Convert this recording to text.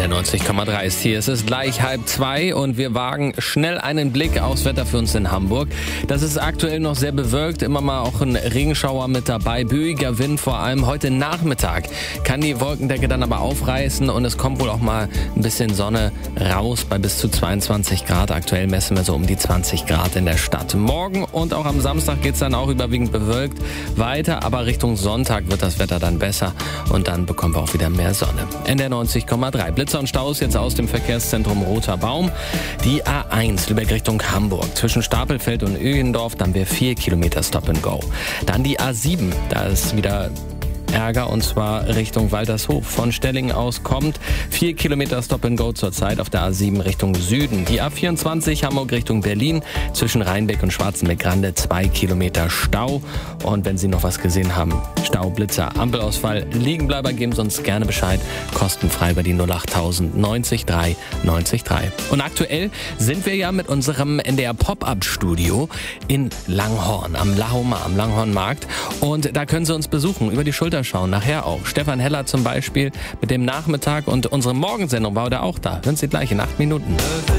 Der 90,3 ist hier. Es ist gleich 1:30 und wir wagen schnell einen Blick aufs Wetter für uns in Hamburg. Das ist aktuell noch sehr bewölkt, immer mal auch ein Regenschauer mit dabei, böiger Wind vor allem. Heute Nachmittag kann die Wolkendecke dann aber aufreißen und es kommt wohl auch mal ein bisschen Sonne raus bei bis zu 22 Grad. Aktuell messen wir so um die 20 Grad in der Stadt. Morgen und auch am Samstag geht es dann auch überwiegend bewölkt weiter, aber Richtung Sonntag wird das Wetter dann besser und dann bekommen wir auch wieder mehr Sonne. In der 90,3. Blitzer und Staus jetzt aus dem Verkehrszentrum Roter Baum. Die A1 Lübeck Richtung Hamburg. Zwischen Stapelfeld und Öhendorf, dann wir 4 Kilometer Stop and Go. Dann die A7, da ist wieder Ärger und zwar Richtung Waltershof. Von Stellingen aus kommt 4 Kilometer Stop and Go zurzeit auf der A7 Richtung Süden. Die A24 Hamburg Richtung Berlin zwischen Rheinbeck und Schwarzenbeck-Grande 2 Kilometer Stau. Und wenn Sie noch was gesehen haben, Stau, Blitzer, Ampelausfall, Liegenbleiber, geben Sie uns gerne Bescheid. Kostenfrei über die 08000 90 3 90 3. Und aktuell sind wir ja mit unserem NDR Pop-Up-Studio in Langhorn, am Langhornmarkt. Und da können Sie uns besuchen, über die Schulter schauen, nachher auch. Stefan Heller zum Beispiel mit dem Nachmittag und unsere Morgensendung war da auch da. Hören Sie gleich in 8 Minuten.